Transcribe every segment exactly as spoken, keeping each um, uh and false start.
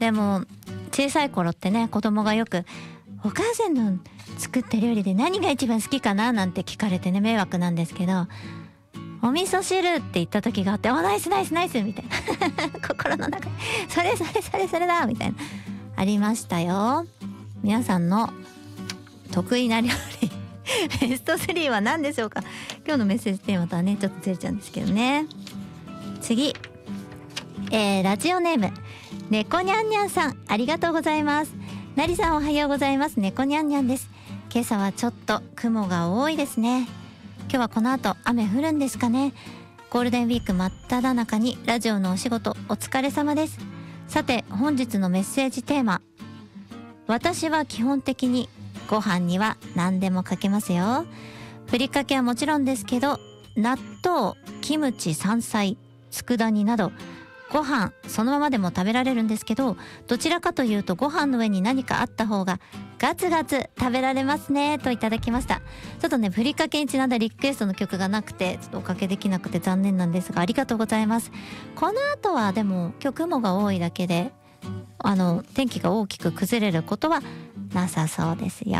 でも小さい頃ってね、子供がよくお母さんの作った料理で何が一番好きかななんて聞かれてね、迷惑なんですけど、お味噌汁って言った時があって、おナイスナイスナイスみたいな心の中それそれそれそれだみたいなありましたよ。皆さんの得意な料理ベストスリーは何でしょうか。今日のメッセージテーマとはねちょっとずれちゃうんですけどね。次、えー、ラジオネーム猫にゃんにゃんさん、ありがとうございます。なりさんおはようございます。猫にゃんにゃんです。今朝はちょっと雲が多いですね。今日はこの後雨降るんですかね。ゴールデンウィーク真っ只中にラジオのお仕事お疲れ様です。さて本日のメッセージテーマ、私は基本的にご飯には何でもかけますよ。ふりかけはもちろんですけど、納豆、キムチ、山菜、佃煮などご飯そのままでも食べられるんですけど、どちらかというとご飯の上に何かあった方がガツガツ食べられますねといただきました。ちょっとねふりかけにちなんだリクエストの曲がなくてちょっとおかけできなくて残念なんですが、ありがとうございます。この後はでも今日雲が多いだけであの天気が大きく崩れることはなさそうですよ。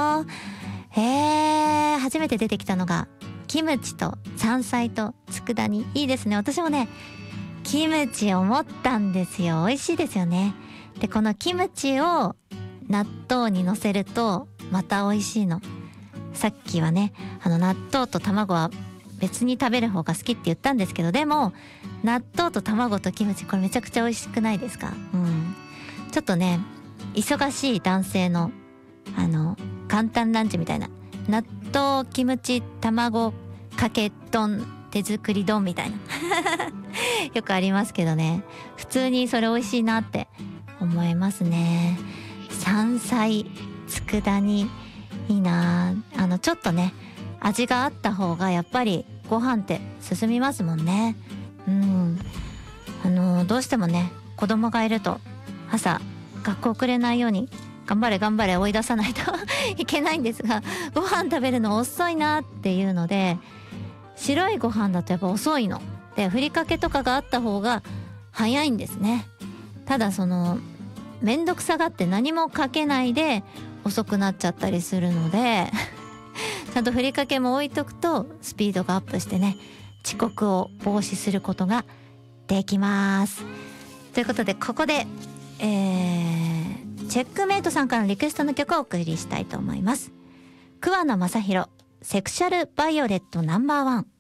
へー、初めて出てきたのがキムチと山菜と佃煮、いいですね。私もねキムチ思ったんですよ。美味しいですよね。でこのキムチを納豆にのせるとまた美味しいの。さっきはねあの納豆と卵は別に食べる方が好きって言ったんですけど、でも納豆と卵とキムチこれめちゃくちゃ美味しくないですか。うん、ちょっとね忙しい男性のあの簡単ランチみたいな、納豆キムチ卵かけ丼手作り丼みたいなよくありますけどね、普通にそれ美味しいなって思いますね。山菜佃煮いいな。あのちょっとね味があった方がやっぱりご飯って進みますもんね。うんあのどうしてもね子供がいると朝学校遅れないように頑張れ頑張れ追い出さないといけないんですが、ご飯食べるの遅いなっていうので、白いご飯だとやっぱ遅いので、ふりかけとかがあった方が早いんですね。ただそのめんどくさがって何もかけないで遅くなっちゃったりするのでちゃんとふりかけも置いとくとスピードがアップしてね、遅刻を防止することができます。ということでここで、えーチェックメイトさんからのリクエストの曲をお送りしたいと思います。桑名正宏セクシャルバイオレットナンバーワン。